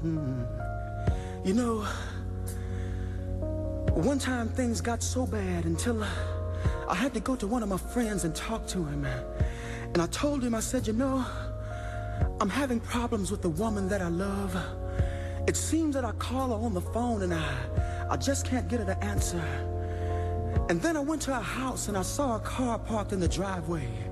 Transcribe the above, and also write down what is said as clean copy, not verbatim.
You know, one time things got so bad until I had to go to one of my friends and talk to him. And I told him, I said, you know, I'm having problems with the woman that I love. It seems that I call her on the phone and I just can't get her to answer. And then I went to her house and I saw a car parked in the driveway.